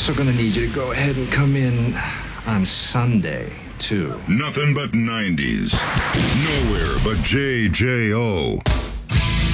also gonna need you to go ahead and come in on Sunday, too. Nothing but 90s. Nowhere but JJO.